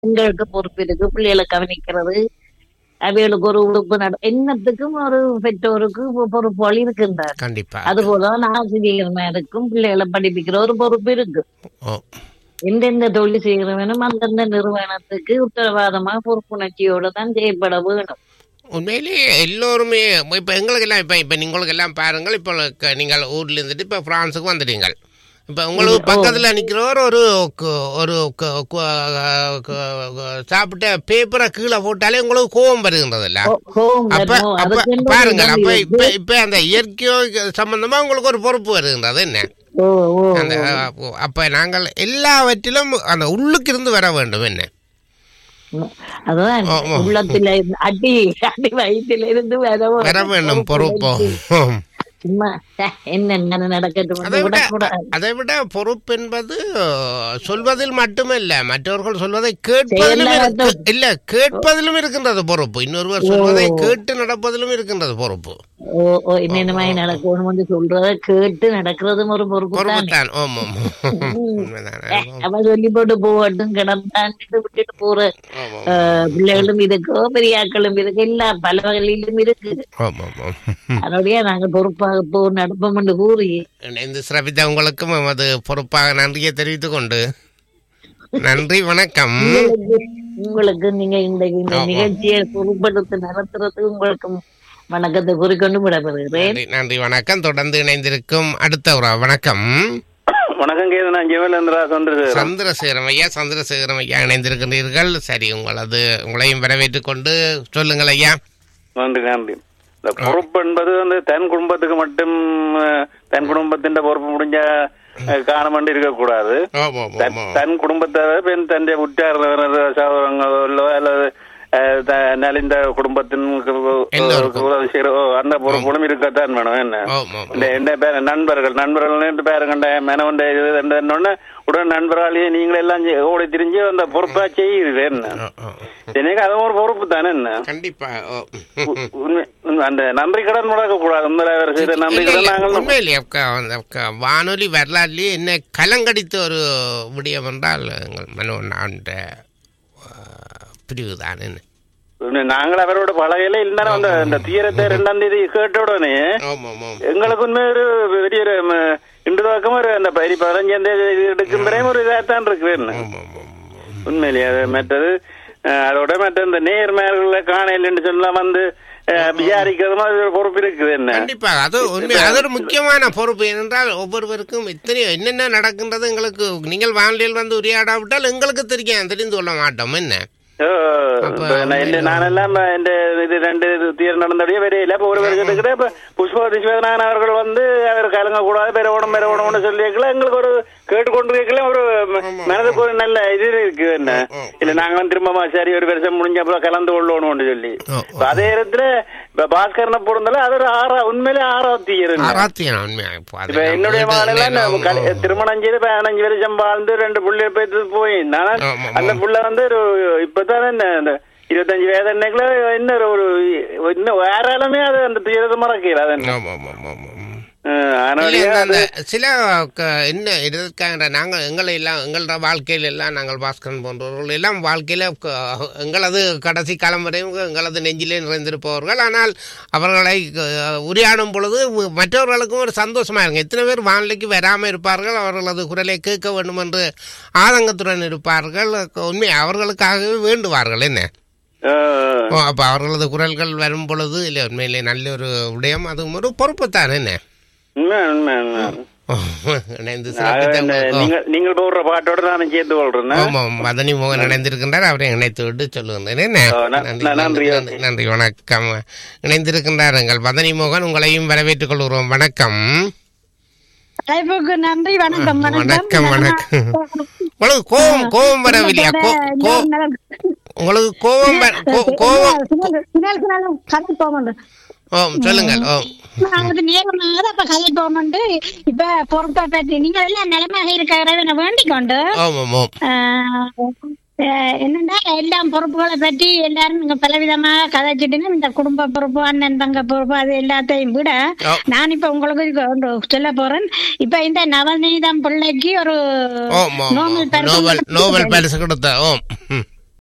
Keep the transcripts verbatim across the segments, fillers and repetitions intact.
எங்களுக்கு பொறுப்பு இருக்கு, பிள்ளைகளை கவனிக்கிறது, அவைகளுக்கு ஒரு உடுப்பு நட என்னத்துக்கும் ஒரு பெற்றோருக்கு பொ- பொறுப்புகள் இருக்கின்றார். கண்டிப்பா. அதுபோல ஆசிரியர்மாருக்கும் பிள்ளைகளை படிப்பிக்கிற ஒரு பொறுப்பு இருக்கு. ஓ எந்தெந்த தொழில் செய்கிறவனும் அந்தந்த நிறுவனத்துக்கு உத்தரவாதமா பொறுப்புணர்ச்சியோட தான் செய்யப்பட வேணும். உண்மையிலேயே எல்லோருமே இப்போ எங்களுக்கெல்லாம் இப்போ இப்போ உங்களுக்கு எல்லாம் பாருங்கள். இப்போ க- நீங்கள் ஊர்ல இருந்துட்டு இப்போ பிரான்ஸுக்கு வந்துட்டீங்க. இப்போ உங்களுக்கு ஓ பக்கத்தில் நிற்கிறவர் ஒரு கு- ஒரு கு- கு- கு- கு- சாப்பிட்ட பேப்பரை கீழே போட்டாலே உங்களுக்கு கோபம் வருகின்றதில்ல. ஓ, கோபம் அப்ப வருமோ? அப்ப அதுக்கு என்ன ஒரு பாருங்கள், இடம் அப்ப இருக்கு. இப்ப இப்ப அந்த இயற்கையோ சம்பந்தமா உங்களுக்கு ஒரு பொறுப்பு வருகின்றது என்ன. ஓ ஓ அந்த ஓ. அப்ப அப்ப நாங்கள் எல்லாவற்றிலும் அந்த உள்ளுக்கு இருந்து வர வேண்டும் என்ன. அதுதான் ஓ, ஓ. உள்ளத்துல இருந்து அடி அடி வயிற்றுல இருந்து வர வர வேண்டும் பொறுப்போ. சும்மா அஹ், என்ன நடக்கட்டும் அதை விட விடக்கூடாது. அதை விட பொறுப்பு என்பது அஹ், சொல்வதில் மட்டுமல்ல, மற்றவர்கள் சொல்வதை கேட்பதிலும் இருக்கு. செயல்ல இல்ல, கேட்பதிலும் இருக்கின்றது பொறுப்பு. இன்னொருவர் சொல்வதை கேட்டு நடப்பதிலும் இருக்கின்றது பொறுப்பு. ஓ ஓ என்னென்ன மாதிரி நடக்கணும் வந்து சொல்றத கேட்டு நடக்கிறதும் ஒரு பொறுப்பு பொறுப்பு தானே. தான். ஆமாம் உண்மைதான். அஹ், அவன் சொல்லி போட்டு போகட்டும் கிடந்தான் விட்டுட்டு போற ஆமாம் அஹ், பிள்ளைகளும் இருக்கோ பெரியாக்களும் இருக்கு, எல்லாம் பல வகையிலும் இருக்கு. ஆமாம் ஆமாம். அதனுடைய நாங்க பொறுப்பாக போ நடப்போம் என்று கூறி இணைந்து சிறப்பித்த உங்களுக்கும் எமது பொறுப்பாக நன்றியை தெரிவித்துக் கொண்டு நன்றி, வணக்கம். உங்களுக்கு உங்களுக்கு நீங்க இந்த இந்த ஆமா. நிகழ்ச்சியை பொருட்படுத்தி நடத்துறதுக்கு உங்களுக்கு வணக்கத்தை குறிக்கொண்டு விடப்படுகிறேன். நன்றி நன்றி வணக்கம். தொடர்ந்து இணைந்திருக்கும் அடுத்த ஒரு வணக்கம். வணக்கம் கேது, நான் ஜெயவேலேந்திரா சந்திரசேகரன். சந்திரசேகரம் ஐயா, சந்திரசேகரம் ஐயா இணைந்திருக்கின்றீர்கள். சரி, உங்களது உங்களையும் வரவேற்றுக் கொண்டு சொல்லுங்கள் ஐயா. நன்றி நன்றி. இந்த பொறுப்பு என்பது வந்து தன் குடும்பத்துக்கு மட்டும் அஹ், தன் குடும்பத்தின் பொறுப்பு முடிஞ்ச அஹ், காரணம் வந்து இருக்கக்கூடாது. ஆமாம் ஆமாம் தன்- ஆமாம். தன் குடும்பத்தை பெண் தன்னுடைய உற்றார் சகோதரங்களோ அல்லது அஹ், த- நலிந்த குடும்பத்தின் எல்லோருக்கும். உதவி செய்யற ஓ, அந்த பொறுப்புகளும் இருக்கத்தான் வேணும். என்ன ஆமாம் இந்த இந்த பேர நண்பர்கள் நண்பர்கள் பேருங்கண்ட மெனவண்ட இது என்னன்னு உடனே நண்பர்களாலேயே நீங்களே எல்லாம் செய்- ஓடி திரிஞ்சு அந்த பொறுப்பா செய்யுது என்ன. ஆ, ஆ. எனக்கு அது ஒரு பொறுப்பு தானே என்ன. கண்டிப்பா. ஓ. உ- உண்மை- உண்மை. அந்த நன்றி கடன் முடக்க கூடாது. முதலாளர் செய்த நன்றி இல்ல, கடன் இல்ல, நாங்கள் உண்மையிலே அக்கா, அந்த அக்கா, வானொலி வரலாறுலேயே என்ன கலங்கடித்த ஒரு விடயம் என்றால் எங்கள் மனோண்ணாண்ட பிரிவு தான் என்ன. உண்மை. நாங்கள் அவரோட பழகையில இருந்தாலும் அந்த அந்த தீரத்தை ரெண்டாம் தேதி கேட்ட உடனே ஆமாம் ஆமாம் எங்களுக்கு உண்மை ஒரு பெரிய ஒரு ம, இன்று பக்கம் ஒரு அந்த பரி பதினஞ்சாம் தேதி எடுக்கும் ஒரு இதாகத்தான் இருக்கிறேன். ஆமாம் ஆமாம் ஆமாம். உண்மையிலேயே அது மற்றது அஹ், அதோட மற்ற இந்த நேர்மையாளர்களை காணையில் சொல்லலாம் வந்து அஹ், விசாரிக்கிறதுமா அது ஒரு பொறுப்பு இருக்குது என்ன. கண்டிப்பாக அது உண்மை. அது ஒரு முக்கியமான பொறுப்பு. ஏனென்றால் ஒவ்வொருவருக்கும் இத்தனை என்னென்ன நடக்கின்றது எங்களுக்கு நீங்கள் வானிலையில் வந்து உரையாடாவிட்டால் எங்களுக்கு தெரியும், தெரிந்து கொள்ள மாட்டோம் என்ன. ஓ, இப்ப நான் என்ன- நானெல்லாம் இந்த இது ரெண்டு தீர நடந்தபடியே வரையில இப்ப ஒரு வருஷத்துக்கு இப்ப புஷ்பவதி சிவநாதன் அவர்கள் வந்து அவர் கலங்க கூடாது பெற ஓடம் பெற ஓடம்னு சொல்லியிருக்கல எங்களுக்கு ஒரு கேட்டுக்கொண்டு இருக்கல ஒரு மனதுக்கு ஒரு நல்ல இது இருக்கு என்ன. இல்ல நாங்களும் திரும்ப சரி ஒரு வருஷம் முடிஞ்ச அப்புறம் கலந்து கொள்ளணும்னு சொல்லி இப்ப அதே இடத்துல இப்ப பாஸ்கரனை பொருந்தாலும் அது ஒரு ஆறா உண்மையிலே ஆறாவது தீர். ஆராத்தியம் உண்மையா. இப்போ அது இப்ப என்னுடைய மகளெல்லாம் கல- திருமணம் செய்து பதினஞ்சு வருஷம் வாழ்ந்து ரெண்டு புள்ளை போயிட்டு போயிருந்தான். ஆமா, அந்த புள்ள வந்து ஒரு இப்பதான் என்ன இந்த இருபத்தஞ்சு வயது என்னைக்குள்ள இன்னொரு ஒரு இன்னும் யாராலுமே அது அந்த தீரத்தை மறக்கல. அது என்ன. ஆமாம் ஆமாம் ஆமாம். அஹ் அதனால இல்ல, அந்த அது- சில க- என்ன இதற்காக நாங்கள் எங்களை எல்லாம் எங்களோட வாழ்க்கையில் எல்லாம் நாங்கள் பாஸ்கரன் போன்றவர்கள் எல்லாம் வாழ்க்கையில் க- எங்களது கடைசி காலம் வரையும் எங்களது நெஞ்சிலே நிறைந்திருப்பவர்கள். ஆனால் அவர்களை க- உரையாடும் பொழுது மற்றவர்களுக்கும் ஒரு சந்தோஷமா இருக்கும். எத்தனை பேர் வானிலைக்கு வராமல் இருப்பார்கள், அவர்களது குரலை கேட்க வேண்டும் என்று ஆதங்கத்துடன் இருப்பார்கள். உண்மை அவர்களுக்காகவே வேண்டுவார்கள் என்ன. அஹ் ஓ, அப்போ அவர்களது குரல்கள் வரும் பொழுது இல்லை, உண்மையிலே நல்ல ஒரு விடயம். அதுவும் ஒரு பொறுப்பு தான் என்ன. உண்மை உண்மை உண்மை. இணைந்து ஆக சிறப்பித்த இந்த உங்கள்- நீங்கள் நீங்கள் போடுற பாட்டோட நானும் சேர்த்து கொள்றேன். ஆமாம், மதனி மோகன் இணைந்திருக்கின்றார். அவரை இணைத்து விட்டு சொல்லுகின்றேன் என்ன. ஓ, ந- நன்றி, ந- நன்றி. நன்றி, நன்றி, வணக்கம். இணைந்திருக்கின்றார் எங்கள் மதனி மோகன். உங்களையும் வரவேற்றுக் கொள்கிறோம். வணக்கம் அழைப்புக்கு நன்றி. வணக்கம் வணக்கம் வணக்கம். உங்களுக்கு கோபம் கோபம் வரவில்லையா? கோ- கோ- உங்களுக்கு கோபம் வர- கோ- கோபம் கதை போமண்டு ஓ சொல்லுங்கள். ஓ அது நேரமாக அப்ப கதை போமண்டு இப்ப பொறுப்பை பற்றி நீங்கள் எல்லாம் நிலைமையாக இருக்கிற வேண்டிக் கொண்டு ஆமாம் ஆமாம். ஆஹ் என்னன்னா எல்லாம் பொறுப்புகளை பற்றி எல்லாரும் நீங்க பலவிதமாக கதைச்சிட்டுங்க. இந்த குடும்ப பொறுப்பு, அண்ணன் தங்க பொறுப்பு, அது எல்லாத்தையும் விட ஓ. நான் இப்ப உங்களுக்கு ஒன்று சொல்ல போறேன். இப்ப இந்த நவநீதம் பிள்ளைக்கு ஒரு ஓ, மோ- மோ- நோபல் பரிசு நோபல் நோபல் கொடுத்திருக்கேன். பரிசு கொடுத்த. ஓ ம்.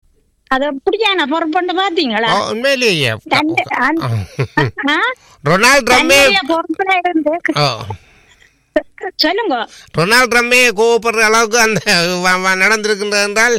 அது அப்படியான பொறுப்புன்னு பாத்தீங்களா? ஓ, உண்மையிலேயே ரெண்டு- அந்த- ஆ? ரொனால்ட் ரம்மே தன்னுடைய பொறுப்புல இருந்து ஓ, சொல்லுங்க. ரொனால்ட் ரம்மே கோவப்படுற அளவுக்கு அந்த வ- வ- நடந்திருக்கின்றது என்றால்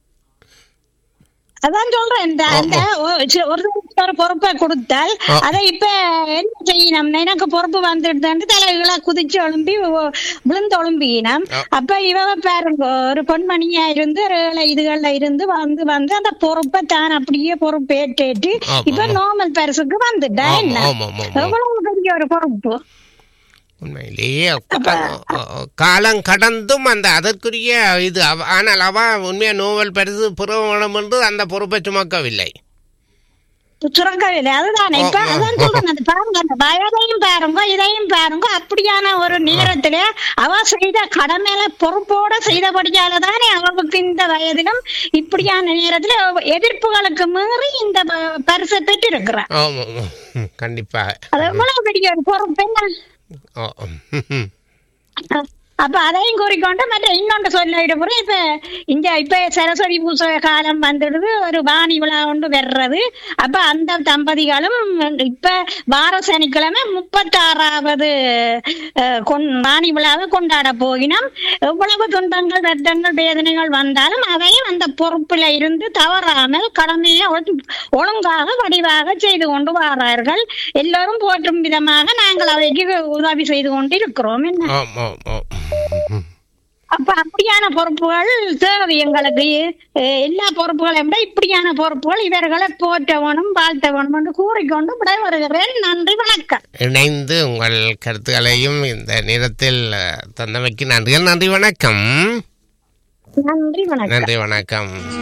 அதான் சொல்றேன், இந்த அந்த ஒ- சி- ஒரு ஒரு பொறுப்பை கொடுத்தால் ஆ. அதை இப்ப என்ன செய்யணும், எனக்கு பொறுப்பு வந்துட்டு தலைகளா குதிச்சு ஒழும்பி ஒ- விழுந்து ஒழும்பினோம். ஆ. அப்ப இவ பாருங்க, ஒரு பொன்மணியா இருந்து ஒரு ஏழை இதுகள்ல இருந்து வந்து வந்து அந்த பொறுப்பை தான் அப்படியே பொறுப்பு ஏற்றேற்று ஆமா. இப்ப நார்மல் பரிசுக்கு வந்துட்டா ஆமா, என்ன ஆமா, ஆமா, ஆமா. எவ்வளவு பெரிய ஒரு பொறுப்பு. உண்மையிலேயே க- காலம் கடந்தும் அந்த அதற்குரிய இது அவ- ஆனால் அவ உண்மையா நோவல் பரிசு பெற வேண்டும் என்று அந்த பொறுப்பை சுமக்கவில்லை. சுரங்கவில்லை, அதுதானே இப்ப ஆ, ஆ, அதான் சொல்றேன். அது பாருங்க, அந்த வயதையும் பாருங்க, இதையும் பாருங்க. அப்படியான ஒரு நேரத்துல அவ செய்த கடமையில பொறுப்போட செய்தபடியால தானே அவளுக்கு இந்த வயதிலும் இப்படியான நேரத்துல எதிர்ப்புகளுக்கு மீறி இந்த ப- பரிசை பெற்று இருக்கிறார். ஆமா, ஆமா. ம், கண்டிப்பாக. அது எவ்வளவு பெரிய ஒரு பொறுப்பு என்ன. ஓ, ம், ம். அப்ப அதையும் கூறிக்கொண்டு மற்ற இன்னொன்று சொல்லிட போறேன். இப்ப இங்க இப்ப சரஸ்வதி பூசை காலம் வந்துடுது, ஒரு வாணி விழா ஒன்று வர்றது. அப்ப அந்த தம்பதிகளும் இப்ப வார சனிக்கிழமை முப்பத்தாறாவது வாணி விழாவை கொண்டாட போகினோம். எவ்வளவு துன்பங்கள் வருத்தங்கள் வேதனைகள் வந்தாலும் அதையும் அந்த பொறுப்புல இருந்து தவறாமல் கடமையை ஒழு- ஒழுங்காக வடிவாக செய்து கொண்டு வரார்கள். எல்லோரும் போற்றும் விதமாக நாங்கள் அவைக்கு உதவி செய்து கொண்டு இருக்கிறோம். என்ன ஆமா, ஆமா. ம். அப்ப அப்படியான பொறுப்புகள் தேவை எங்களுக்கு. அஹ் எல்லா பொறுப்புகளையும் விட இப்படியான பொறுப்புகள் இவர்களை போற்றவனும் வாழ்த்தவனும் என்று கூறிக்கொண்டு விடைபெறுகிறேன். நன்றி, வணக்கம். இணைந்து உங்கள் கருத்துக்களையும் இந்த நேரத்தில் அஹ், தந்தமைக்கு நன்றிகள். நன்றி, வணக்கம். நன்றி, வணக்கம். நன்றி, வணக்கம்.